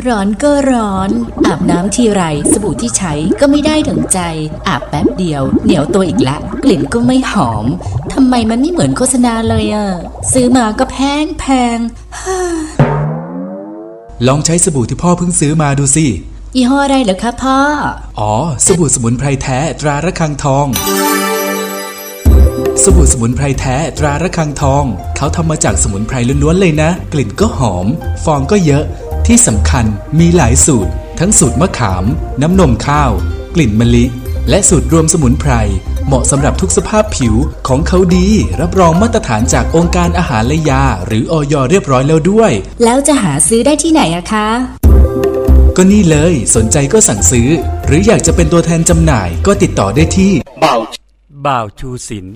ร้อนก็ร้อนอาบน้ำทีไรสบู่ที่ใช้ก็ไม่ได้ดั่งใจอาบแป๊บเดียวเหนียวตัวอีกละกลิ่นก็ไม่หอมทำไมมันไม่เหมือนโฆษณาเลยอ่ะซื้อมาก็แพงลองใช้สบู่ที่พ่อเพิ่งซื้อมาดูสิยี่ห้ออะไรเหรอคะพ่ออ๋อสบู่สมุนไพรแท้ตราระฆังทองสบู่สมุนไพรแท้ตราระฆังทองเขาทำมาจากสมุนไพรล้วนๆเลยนะกลิ่นก็หอมฟองก็เยอะที่สำคัญมีหลายสูตรทั้งสูตรมะขามน้ำนมข้าวกลิ่นมะลิและสูตรรวมสมุนไพรเหมาะสำหรับทุกสภาพผิวของเขาดีรับรองมาตรฐานจากองค์การอาหารและยาหรืออย.เรียบร้อยแล้วด้วยแล้วจะหาซื้อได้ที่ไหนอะคะก็นี่เลยสนใจก็สั่งซื้อหรืออยากจะเป็นตัวแทนจำหน่ายก็ติดต่อได้ที่บ่าวชูศิลป์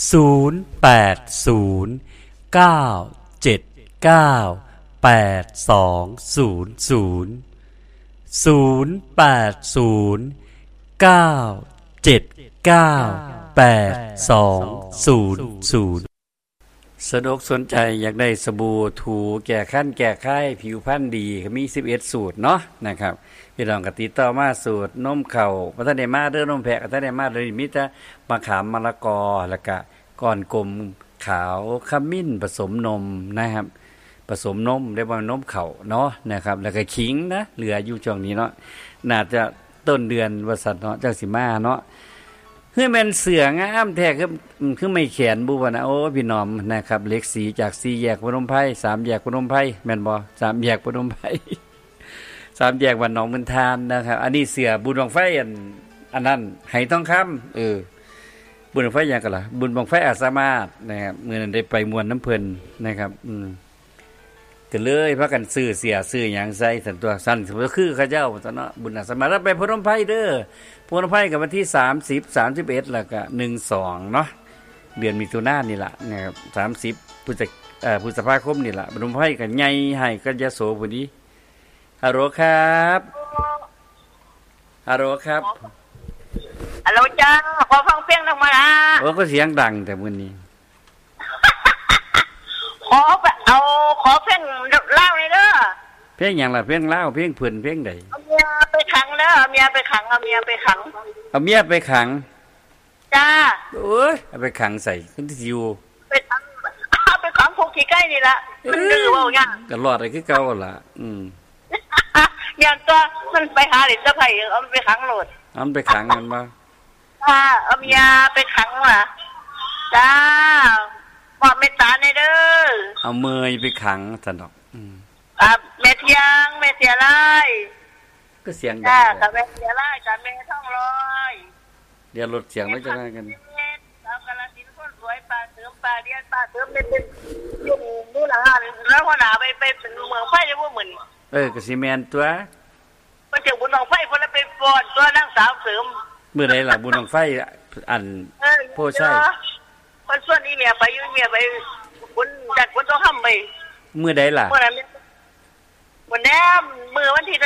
สนอกสนใจอยากได้สบู่ถูแก้คันแก้ไข้ผิวพรรณดีมี11สูตรเนาะนะครับพี่น้องก็ติดต่อมาสูตรนมข้าวบ่ทันได้มาเด้อนมแพะก็ทันได้มาเลยมีแต่มะขามมะละกอแล้วก็ก้อนกลมขาวขมิ้นผสมนมนะครับผสมนมเรียกว่านมข้าวเนาะนะครับแล้วก็ขิงนะเหลืออยู่ช่วงนี้เนาะน่าจะต้นเดือนว่าซั่นเนาะจังสิมาเนาะคือแม่นเสืองามแท้คือไม่แขนบุบ่นะโอ้พี่น้องนะครับเล็กสีจาก4แยกพนมไพร3แยกพนมไพรแม่นบ่3แยกพนมไพร3แยกบ้านหนองเมืองทานนะครับอันนี้เสือบุญบังไฟอันนั้นไหทองคำบุญบังไฟหยังกันล่ะบุญบังไฟอาสามารถนะครับมื้อนั้นได้ไปม่วนน้ำเพิ่นนะครับก็เลยพากันซื้อเสียซื้อหยังใส่สันตัวสั้นก็คือเขาเจ้าซั่นเนาะบุญอาสามารถไปพนมไพรเด้อพนมไพรกับวันที่30 31แล้วก็12เนาะเดือนมิถุนายนนี่ล่ะนะครับ30พฤษภาคมนี่ล่ะพนมไพรก็ใหญ่ให้กันยโสพุ่นนี้ฮัลโหลครับฮัลโหลครับฮัลโหลจ้าขอฟังเพลงหน่อยมานะโอ้ก็เสียงดังแต่มื้อนี้ขอเพลงเล่าเลยเด้อเพลงหยังล่ะเพลงลาวเพลงเพิ่นเพลงใดเอาเมียไปขังเด้อเมียไปขังเอาเมียไปขังจ้าโอ้ยเอาไปขังใส่ขึ้นที่อยู่ไปขังพวกขี้ใกล้นี่ล่ะมันดื้อเว้าหยังก็รอดได้คือเก่าล่ะอย่างตัวมันไปหาเหรียญตะไคร้เอาไปขังโหลดเอาไปขังมันมาเอาเมียไปขังว่ะจ้าบอกเมตตาในเด้อเอาเมยไปขังซั่นดอกแม่เทียงแม่เสียไร่ก็เสียงดังกับแม่เสียไร่กับแม่ท่องร้อยเดี๋ยวลดเสียงไว้จะได้กันเอากระสินคนสวยปลาเติมปลาเดียนปลาเติมเป็นยุ่งนู่นน่ะแล้วหัวหน้าไปเป็นเมืองไฟได้บ่มื้อนี้ก็สิแม่นตัวมันถึงบุญบังไฟเพิ่นละไปฟ้อนตัวนางสาวเสริมมื้อใดล่ะบุญบังไฟอันโพชัยเพิ่นส่วนนี้เมียไปอยู่เมียไปบุญจัดบุญต้องทำไปมื้อใดล่ะวันนี้มื้อวันที่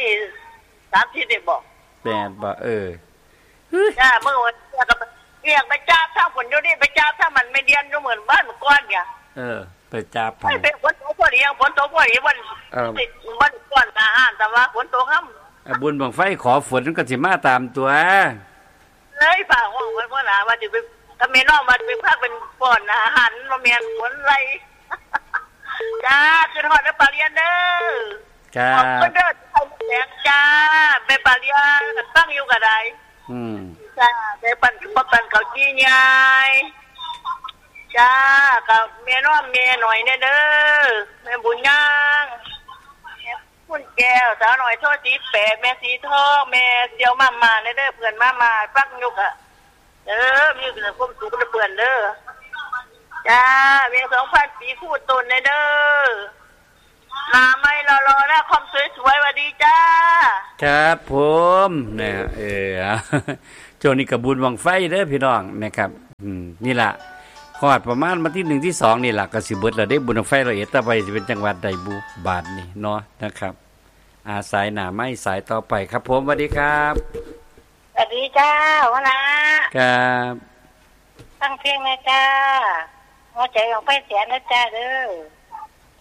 30ได้บอกแม่นบ่จ้ามื้อวันเรียกไปจ้าถ้าฝนอยู่นี่ไปจ้าถ้ามันไม่เดียนอยู่เหมือนบ้านก่อนเนี่ยไปจับไปฝนตกพอดีวันติดวันก่อนอาหารแต่ว่าฝนตกค่ำบุญบังไฟขอฝนก็สิมาตามตัวเฮ้ยฝ่าห้องไว้พ่อหนาว่าจะไปถ้าเมนอมาเป็นภาคเป็นก่อนอาหารมาเมียนฝนไรจ้าคือทอดน้ำปลาเลียนเด้อจ้าก็เด้อทำแสงจ้าไปปลาเลียนตั้งอยู่กับใดจ้าไปปั่นเขาจี้ใหญ่จ้ากับเมียน้องเมียหน่อยเนี่ยเด้อแม่บุญย่างคุณแก้วสาวหน่อยโทษสีแปะแม่สีทองแม่เซียวมาเนี่ยเด้อเพื่อนมาฟังยุกอ่ะมีแต่ความสุขกับเพื่อนเด้อจ้าเมีย2,000 ปีคู่ตนเนี่ยเด้อมาไม่รอแล้วความสวยๆสวัสดีจ้าครับผมเนี่ยช่วงนี้กับบุญบังไฟเด้อพี่น้องนะครับนี่ล่ะฮอดประมาณวันที่1ที่2นี่ล่ะก็สิเบิดแล้วได้บุญบังไฟละเอียดต่อไปสิเป็นจังหวัดใดบุบาดนี่เนาะนะครับอาสายหน้าไม้สายต่อไปครับผมสวัสดีครับสวัสดีจ้าหัวหน้าครับตั้งเพลงนะจ้าหัวใจของไฟเสียนะจ้าเด้อ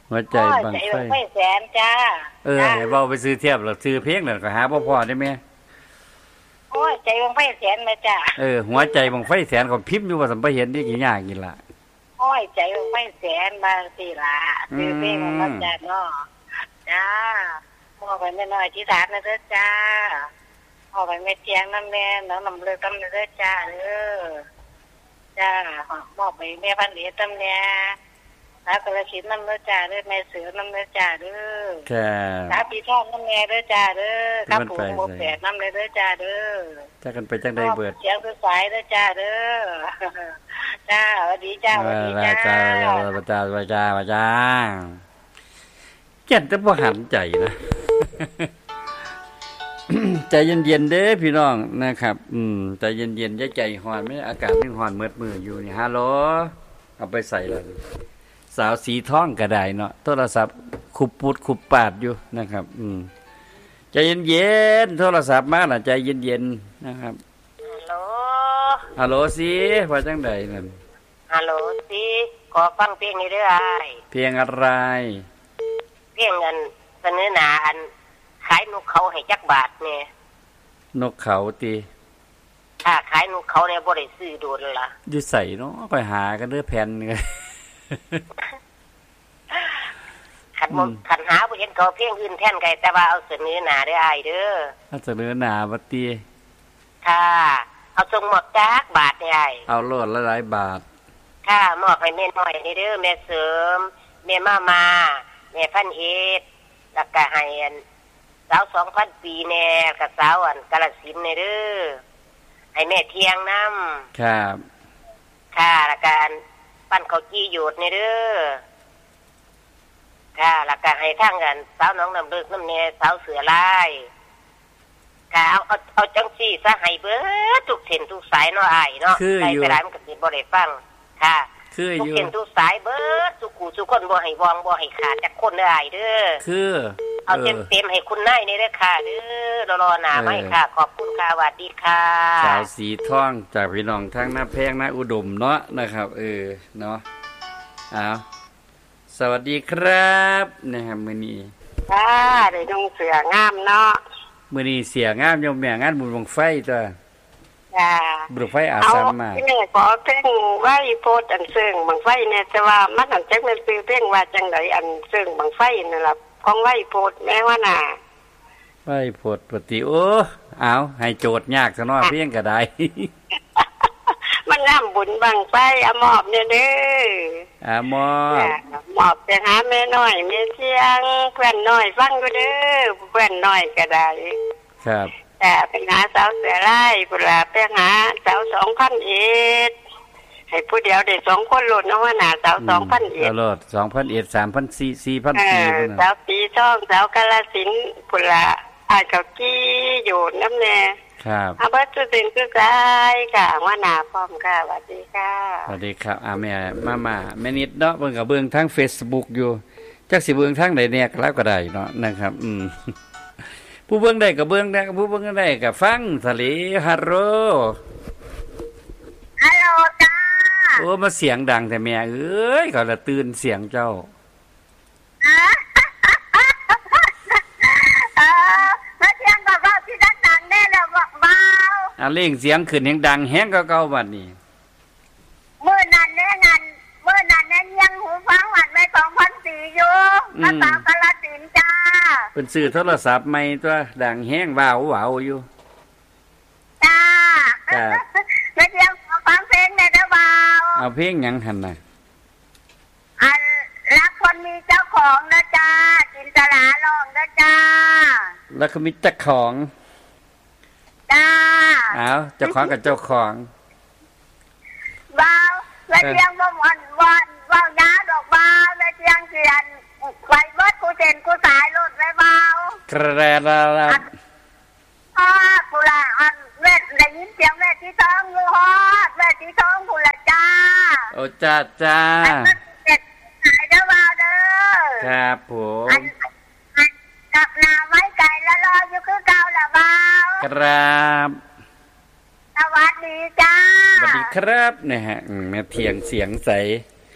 หัวใจบังไฟแสนจ้าให้เว้าไปซื้อเทียบแล้วซื้อเพลงนั่นก็หาบ่พอได้แม่โอ้ยใจบังไฟแสนแม่จ้าหัวใจบังไฟแสนก็พิมพ์อยู่ว่าสัมไปเห็นนี่กี่อย่างนี่ล่ะโอ้ยใจบังไฟแสนบางสิล่ะซื้อเพลงมันจ้าเนาะจ้ามอบไปแม่น้อยที่ฐานนะเด้อจ้ามอบไปแม่เจียงน้ำแม่น้องน้ำเลือดตำเด้อจ้าจ้ามอบไปแม่พันธุ์เดชตำแน่กระชินน้ำเด้อจ้าเด้อแม่เสือน้ำเด้อจ้าเด้อพี่ชอบน้ำแม่เด้อจ้าเด้อครับผมโมแปดน้ำเลยเด้อจ้าเด้อจะกันไปจังได้เบิดเสียงคือสายเด้อจ้าเด้อจ้าสวัสดีจ้าสวัสดีจ้าจ้าเจ็ดแต่บ่หันใจนะใจเย็นๆเด้อพี่น้องนะครับใจเย็นๆอย่าใจร้อนไม่อากาศมันร้อนมืดมืออยู่นี่ฮัลโหลเอาไปใส่แล้วสาวสีทองก็ได้เนาะโทรศัพท์คุบปุดคุบปาดอยู่นะครับใจเย็นๆโทรศัพท์มาน่ะใจเย็นๆนะครับฮัลโหลสิว่าจังได๋นั่นฮัลโหลสิขอฟังเพลงนี้เด้ออ้ายเพลงอะไรเพลงอันเสนอหน้าอันขายนกเขาให้จักบาทแน่นกเขาติถ้าขายนกเขาเนี่ยบ่ได้ซื้อโดนล่ะอยู่ใส่เนาะไปหากันเด้อแผ่นขันหาบ่เห็นเขาเพลงอื่นแทนไกแต่ว่าเอาเสนอหน้าเด้ออ้ายเด้อเอาเสนอหน้าบ่ติค่ะเอาส่งหมดจักบาทนี่อ้ายเอาโลดละหลายบาทค่ะมอบให้แม่น้อยนี่เด้อแม่เสริมแม่มาแม่พันเอ็ดแล้วก็ให้สาว 2,000 ปีแน่กับสาวกาฬสินธุ์นี่เด้อให้แม่เที่ยงนำครับค่ะแล้วก็ปั้นข้าวจี้หยดนี่เด้อค่ะแล้วก็ให้ทางกันสาวน้องน้ำเลิกน้ำแน่สาวเสือลายค่ะเอาจังซี่ซะให้เบิดทุกเส้นทุกสายเนาะอ้ายเนาะใส่ไปได้มันก็สิบ่ได้ฟังค่ะทุกเส้นทุกสายเบิดทุกคู่ทุกคนบ่ให้วองบ่ให้ขาดจักคนเด้ออ้ายเด้อเอาเต็มให้คุณนายนี่เด้อค่ะเด้อรอหน้าไว้ค่ะขอบคุณค่ะสวัสดีค่ะสาวสีทองจากพี่น้องทางหน้าแพงหน้าอุดมเนาะนะครับเนาะสวัสดีครับนะครับมื้อนี้ค่ะได้น้องเสืองามเนาะมื้อนี้เสียงามยมแม่งานบุญบังไฟตัวบุญไฟอาสามาที่นี่ขอเพลงไว้โพดอันซึ่งบังไฟเนี่ยแต่ว่ามันอันจักมันซื้อเพลงว่าจังไดอันซึ่งบังไฟนั่นล่ะของไว้โพดแม่ว่าน่ะไว้โพดปฏิเอาให้โจทย์ยากซะเนาะเพียงก็ได้มันงามบุญบังไฟอมอบเนี่ยเด้อมอบไปหาแม่น้อยแม่เที่ยงเพื่อนน้อยฟังก็เด้อเพื่อนน้อยก็ได้ครับแต่ไปหาสาวเสือไล่พุ่นล่ะไปหาสาว 2,000 เอ็ดให้ผู้เดียวได้2คนโลดเนาะว่าน่ะสาว 2,000 เอ็ดโลด 2,000 เอ็ด 3,000 4,000 4,000 สาวปีช่องสาวกาฬสินธุ์พุ่นล่ะอ้ายเขากี้อยู่น้ำแน่ครับเบิดจุดเป็นคือไกค่ะว่าหน้าพร้อมค่ะสวัสดีค่ะสวัสดีครับแม่มาแม่นิดเนาะเบิ่งก็เบิ่งทาง Facebook อยู่จักสิเบิ่งทางใดแน่ก็แล้วก็ได้เนาะนะครับผู้เบิ่งได้ก็เบิ่งได้ผู้เบิ่งได้ก็ฟังทะเลฮัลโหลจ้าโอ้มาเสียงดังแต่แม่เอ้ยก็ละตื่นเสียงเจ้ามาเสียงก็เว้าที่ดังๆแน่แล้วเบาเร่งเสียงขึ้นแฮงดังแฮงก็เก่าบัดนี้มื้อนั้นแน่ยังหูฟังวัดไว้2,004อยู่ภาษากาฬสินธุ์จ้าเพิ่นซื้อโทรศัพท์ใหม่ตัวดังแฮงว้าวๆอยู่จ้าแล้วเดี๋ยวฟังเพลงได้เด้อบ่าวเอาเพลงหยังหั่นน่ะอันรักคนมีเจ้าของนะจ้าจินตลาร้องนะจ้าแล้วก็มีเจ้าของจ้าเจ้าของกับเจ้าของบ่าวแล้วเสียงบ่ว่ายาดอกบ่าวแล้วเสียงเสียนไว้เบิดกูเจนกูสายรถไว้บ่าวกระแรกูละอันเวทได้ยินเสียงเวทที่ท้องอยู่ฮอดเวทที่ท้องกูละจ้าโอ้จ้าสายเด้อบ่าวเด้อครับผมกับหน้าไม้ไก่ละรออยู่คือเก่าละบ่าวครับสวัสดีจ้าสวัสดีครับนะฮะแม่เถียงเสียงใส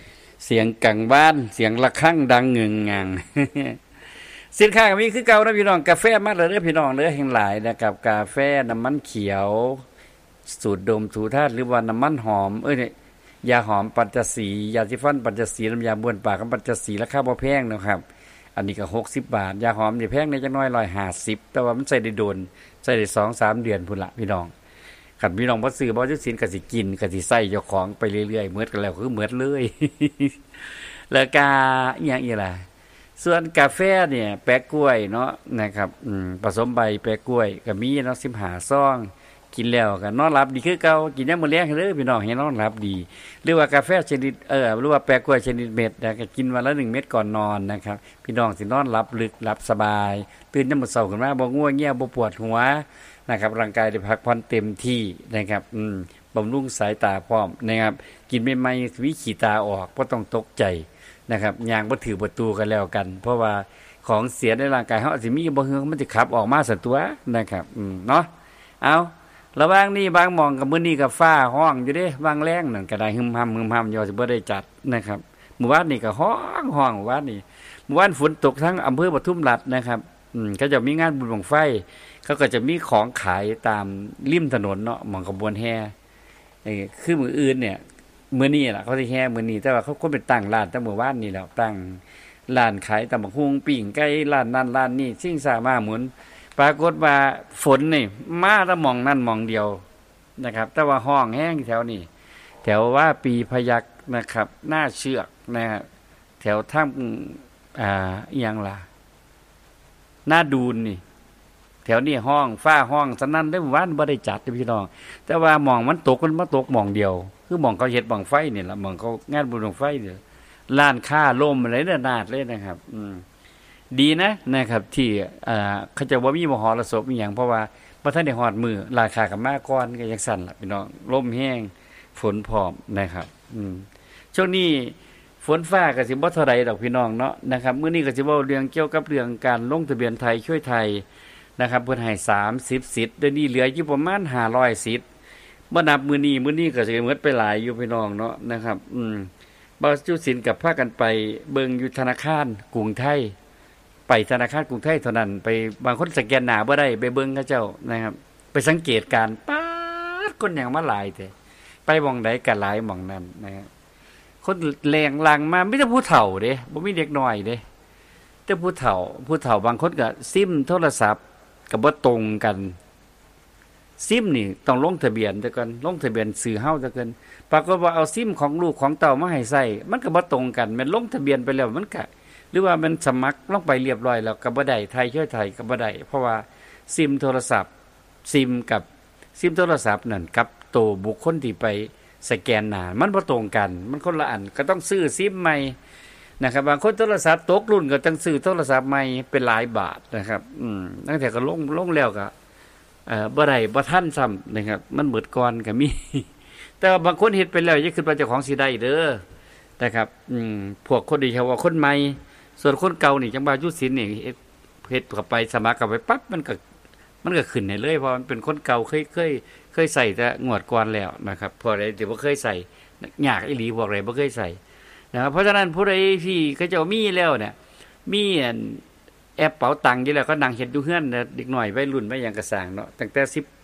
เสียงกังบ้านเสียงระฆังดังเงึงงัง สินค้าก็มีคือเก่านะพี่น้องกาแฟมาเลยเด้อพี่น้องเด้อแห่งหลายนะครับกาแฟน้ำมันเขียวสูตรดมถูธาตุหรือว่าน้ำมันหอมเนี่ยยาหอมปัญจสียาสีฟันปัญจสีน้ำยาบ้วนปากกับปัญจสีราคาบ่แพงนะครับอันนี้ก็60 บาทยาหอมนี่แพงในจักหน่อย150แต่ว่ามันใส่ได้โดนใส่ได้ 2-3 เดือนพุ่นละพี่น้องคันพี่น้องบ่ซื้อบ่จุสินก็สิกินก็สิใส่เจ้าของไปเรื่อยๆเหมือนกันแล้วคือเหมือนเลย แล้วก็อีหยังอีกล่ะส่วนกาแฟเนี่ยแปะกล้วยเนาะนะครับผสมใบแปะกล้วยก็มีเนาะ15 ซองกินแล้วก็นอนหลับดีคือเก่ากินยามมื้อแลงเด้อพี่น้องให้นอนหลับดีหรือว่ากาแฟชนิดหรือว่าแปะกล้วยชนิดเม็ดนะก็กินวันละ1 เม็ดก่อนนอนนะครับพี่น้องสินอนหลับลึกหลับสบายตื่นยามมื้อเช้าขึ้นมาบ่ง่วงเงียบ่ปวดหัวนะครับร่างกายได้พักผ่อนเต็มที่นะครับบำรุงสายตาพร้อมนะครับกินใหม่ๆวิขี้ตาออกบ่ต้องตกใจนะครับย่างบ่ถือประตูกันแล้วกันเพราะว่าของเสียในร่างกายเฮาสิมีบ่ฮือมันสิขับออกมาซะตัวนะครับเนาะเอาระหว่างนี้บางหม่องกับมื้อนี้ก็ฟ้าร้องอยู่เด้บางแรงนั่นก็ได้หึมหำอยู่สิบ่ได้จัดนะครับเมื่อวานนี้ก็ร้องเมื่อวานนี้เมื่อวานฝนตกทั้งอำเภอปทุมราชนะครับเขาจะมีงานบุญบั้งไฟเขาก็จะมีของขายตามริมถนนเนาะหม่องขบวนแห่คือมื้ออื่นเนี่ยมื้อนี้ล่ะเขาสิแห่มื้อนี้แต่ว่าเขาคนไปตั้งร้านแต่เมื่อวานนี้แล้วตั้งร้านขายตำบักหุ่งปิ้งไก่ร้านนั้นร้านนี้สิ่งสามารถหมุนปรากฏว่าฝนนี่มาแต่หม่องนั่นหม่องเดียวนะครับแต่ว่าห้องแห้งแถวนี้แถวว่าปีพยัคฆ์นะครับหน้าเชือกนะฮะแถวทางอีหยังล่ะหน้าดูนนี่แถวนี้ห้องฟ้าห้องสนั่นได้วันบ่ได้จัดพี่น้องแต่ว่าหม่องมันตกมันมาตกหม่องเดียวคือหม่องเขาเฮ็ดบั้งไฟนี่ล่ะหม่องเขางานบุญบั้งไฟนี่ร้านค้าล่มอะไรระนาดเลยนะครับดีนะครับที่เขาจะว่ามีมหรสพอีหยังเพราะว่าบ่ทันได้ฮอดมื้อราคาก็มาก่อนก็จังซั่นล่ะพี่น้องลมแห้งฝนพร้อมนะครับช่วงนี้ฝนฟ้าก็สิบ่เท่าใดดอกพี่น้องเนาะนะครับมื้อนี้ก็สิเว้าเรื่องเกี่ยวกับเรื่องการลงทะเบียนไทยช่วยไทยนะครับเพิ่นให้30 สิทธิ์เดี๋ยวนี้เหลืออยู่ประมาณ500 สิทธิ์บ่นับมื้อนี้ก็สิหมดไปหลายอยู่พี่น้องเนาะนะครับบ่จุสินกับพากันไปเบิ่งอยู่ธนาคารกรุงไทยไปธนาคารกรุงไทยเท่านั้นไปบางคนสแกนหน้าบ่ได้ไปเบิ่งเขาเจ้านะครับไปสังเกตการป๊าดคนหยังมาหลายแท้ไปหม้องใดก็หลายหม้องนั้นนะครับคนแรงลังมามีแต่ผู้เฒ่าเด้บ่มีเด็กน้อยเด้แต่ผู้เฒ่าบางคนก็ซิมโทรศัพท์ก็บ่ตรงกันซิมนี่ต้องลงทะเบียนแต่ก่อนลงทะเบียนซื้อเฮาแต่ก่อนปรากฏว่าเอาซิมของลูกของเต้ามาให้ใช้มันก็บ่ตรงกันแม่นลงทะเบียนไปแล้วมันก็หรือว่ามันสมัครลงไปเรียบร้อยแล้วก็บ่ได้ไทยช่วยไทยก็บ่ได้เพราะว่าซิมโทรศัพท์ซิมโทรศัพท์นั่นกับตัวบุคคลที่ไปสแกนหน้ามันบ่ตรงกันมันคนละอันก็ต้องซื้อซิมใหม่นะครับบางคนโทรศัพท์ตกรุ่นก็ต้องซื้อโทรศัพท์ใหม่เป็นหลายบาทนะครับตั้งแต่ก็ลงแล้วก็บ่ได้บ่ทันซ้ำนะครับมันหมดก่อนก็มี แต่ว่าบางคนเฮ็ดไปแล้วอย่าคิดว่าเจ้าของสิได้เด้อนะครับพวกคนที่เขาว่าคนใหม่ส่วนคนเก่านี่จังว่ายุสินนี่เฮ็ดเข้าไปสมัครเข้าไปปั๊บมันก็ขึ้นให้เลยเพราะมันเป็นคนเก่าเคยใส่แต่งวดก่อนแล้วนะครับพวกใดที่บ่เคยใส่ยากอีหลีพวกใดบ่เคยใส่นะครับเพราะฉะนั้นผู้ใดที่เขาเจ้ามีแล้วเนี่ยมีแอปเป๋าตังค์อยู่แล้วก็นั่งเฮ็ดอยู่เฮือนเด็กน้อยวัยรุ่นวัยหยังก็สร้างเนาะตั้งแต่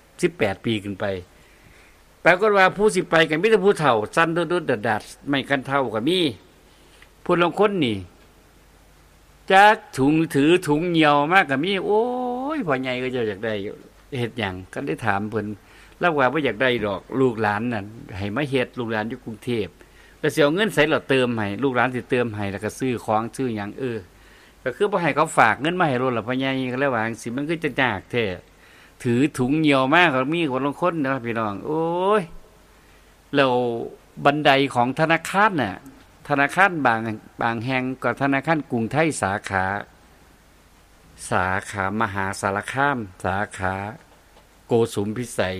18 ปีขึ้นไปปรากฏว่าผู้สิไปกันมีแต่ผู้เฒ่าสั่นดุดๆดัดๆไม่กันเฒ่าก็มีผู้ลางคนนี่จักถุงถือถุงเหี่ยวมากก็มีโอ้ยพ่อใหญ่ก็จะอยากได้เฮ็ดหยังก็ได้ถามเพิ่นแล้วว่าบ่อยากได้ดอกลูกหลานนั่นให้มาเฮ็ดลูกหลานอยู่กรุงเทพแล้วสิเอาเงินใส่แล้วเติมให้ลูกหลานสิเติมให้แล้วก็ซื้อของซื้อหยังก็คือบ่ให้เขาฝากเงินมาให้โลดล่ะพ่อใหญ่ก็เลยว่าจังซี่มันคือจะยากแท้ถือถุงเหี่ยวมากก็มีคนลางคนนะครับพี่น้องโอ้ยแล้วบันไดของธนาคารน่ะธนาคารบางแห่งก็ธนาคารกรุงไทยสาขามหาสารคามสาขาโกสุมพิสัย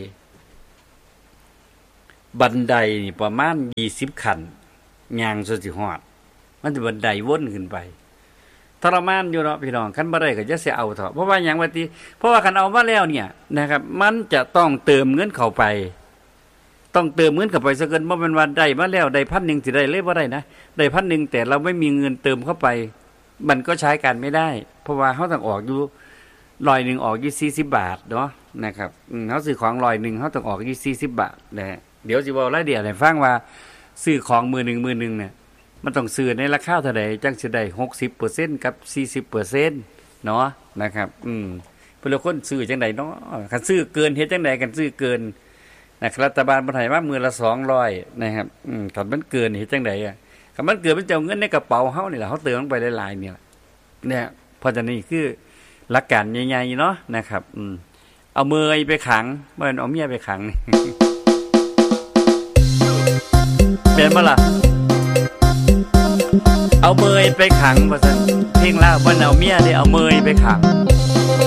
บันไดนี่ประมาณ20 ขั้นย่างจนสิฮอดมันสิบันไดวนขึ้นไปทรมานอยู่เนาะพี่น้องคันบ่ได้ก็จะสิเอาเถาะเพราะว่าหยังว่าติเพราะว่าคันเอามาแล้วเนี่ยนะครับมันจะต้องเติมเงินเข้าไปต้องเติมเงินเข้าไปซะเกินบ่แม่นว่าได้มาแล้วได้1,000สิได้เลยบ่ได้นะได้1,000แต่เราไม่มีเงินเติมเข้าไปมันก็ใช้กันไม่ได้เพราะว่าเฮาต้องออกอยู่100ออกอยู่40บาทเนาะนะครับเฮาซื้อของ100เฮาต้องออกอยู่40บาทนะฮะเดี๋ยวสิเว้ารายละเอียดให้ฟังว่าซื้อของมื้อนึงเนี่ยมันต้องซื้อในราคาเท่าใดจังสิได้ 60% กับ 40% เนาะนะครับเพิ่นละคนซื้อจังได๋เนาะคันซื้อเกินเฮ็ดจังได๋กันซื้อเกินนะครับรัฐบาลบ่ให้มามื้อละ200นะครับถ้ามันเกินเฮ็ดจังได๋อ่ะคันมันเกินมันจะเอาเงินในกระเป๋าเฮานี่ล่ะเฮาเติมลงไปหลายๆนี่ล่ะเนี่ยเพราะฉะนั้นนี่คือหลักการใหญ่ๆเนาะนะครับเอาเมยไปขังบ่แม่นเอาเมียไปขังเป็นบ่ล่ะเอาเมยไปขังว่าซั่นเพลงลาวบ่เอาเมียได้เอาเมยไปขัง